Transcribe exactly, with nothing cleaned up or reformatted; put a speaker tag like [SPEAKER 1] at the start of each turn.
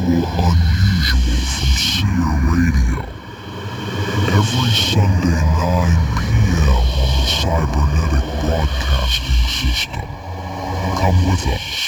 [SPEAKER 1] Unusual Unusual from Seer Radio. Every Sunday nine p m on the Cybernetic Broadcasting System. Come with us